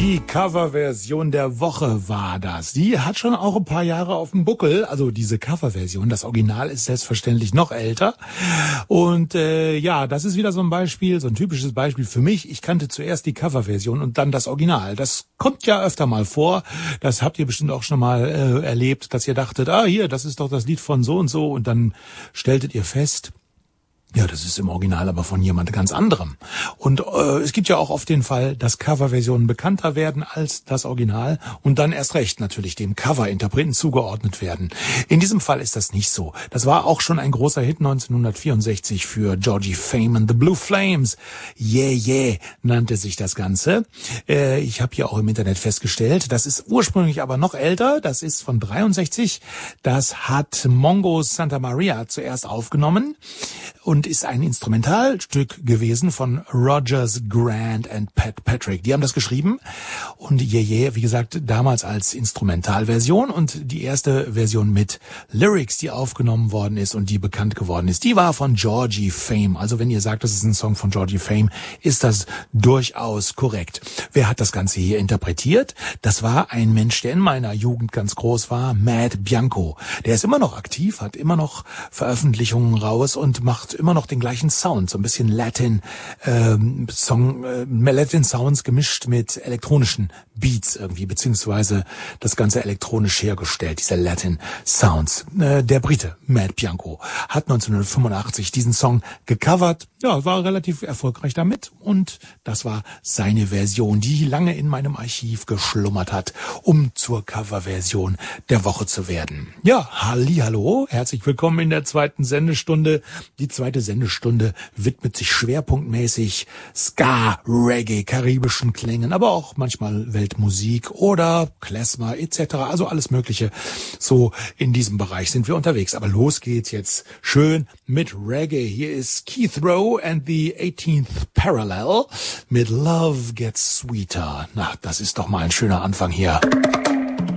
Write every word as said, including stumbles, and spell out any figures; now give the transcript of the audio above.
Die Coverversion der Woche war das. Die hat schon auch ein paar Jahre auf dem Buckel. Also diese Coverversion, das Original ist selbstverständlich noch älter. Und äh, ja, das ist wieder so ein Beispiel, so ein typisches Beispiel für mich. Ich kannte zuerst die Coverversion und dann das Original. Das kommt ja öfter mal vor. Das habt ihr bestimmt auch schon mal äh, erlebt, dass ihr dachtet, ah hier, das ist doch das Lied von so und so. Und dann stelltet ihr fest, ja, das ist im Original aber von jemand ganz anderem. Und äh, es gibt ja auch oft den Fall, dass Coverversionen bekannter werden als das Original und dann erst recht natürlich dem Coverinterpreten zugeordnet werden. In diesem Fall ist das nicht so. Das war auch schon ein großer Hit neunzehnhundertvierundsechzig für Georgie Fame and the Blue Flames. Yeah, yeah nannte sich das Ganze. Äh, ich habe hier auch im Internet festgestellt, das ist ursprünglich aber noch älter. Das ist von dreiundsechzig. Das hat Mongo Santa Maria zuerst aufgenommen und ist ein Instrumentalstück gewesen von Rogers, Grant and Pat Patrick. Die haben das geschrieben und Yeah Yeah, wie gesagt, damals als Instrumentalversion und die erste Version mit Lyrics, die aufgenommen worden ist und die bekannt geworden ist, die war von Georgie Fame. Also wenn ihr sagt, das ist ein Song von Georgie Fame, ist das durchaus korrekt. Wer hat das Ganze hier interpretiert? Das war ein Mensch, der in meiner Jugend ganz groß war, Matt Bianco. Der ist immer noch aktiv, hat immer noch Veröffentlichungen raus und macht immer noch den gleichen Sound, so ein bisschen Latin ähm, Song, äh, Latin Sounds gemischt mit elektronischen Beats irgendwie, beziehungsweise das Ganze elektronisch hergestellt, diese Latin Sounds. Äh, der Brite Matt Bianco hat neunzehnhundertfünfundachtzig diesen Song gecovert, ja, war relativ erfolgreich damit und das war seine Version, die lange in meinem Archiv geschlummert hat, um zur Coverversion der Woche zu werden. Ja, hallihallo, herzlich willkommen in der zweiten Sendestunde. Die zweite Sendestunde widmet sich schwerpunktmäßig Ska, Reggae, karibischen Klängen, aber auch manchmal Weltmusik oder Klezmer et cetera. Also alles Mögliche. So in diesem Bereich sind wir unterwegs. Aber los geht's jetzt schön mit Reggae. Hier ist Keith Rowe and the eighteenth Parallel mit Love Gets Sweeter. Na, das ist doch mal ein schöner Anfang hier.